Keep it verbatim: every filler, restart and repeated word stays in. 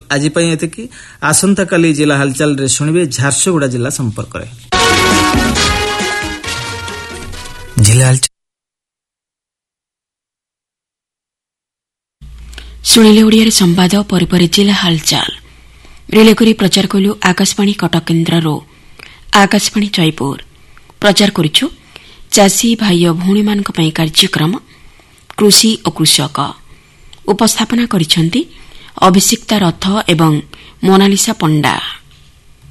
आज एतिकी आसंता काली जिला हालचाल रे शुणिबे झारसुगुड़ा जिला संपर्क रे जिला शुणिले ओडिया संवाद परिपरि जिला हालचाल रिलेकरी प्रचार कलु आकाशवाणी कटक केन्द्र आकाशवाणी जयपुर प्रचार करुछु चाषी भाई भौणी मानक पई कार्यक्रम कृषि और कृषक उपस्थापना करिसेंती अभिषिक्ता रथ एवं मोनालिसा पंडा।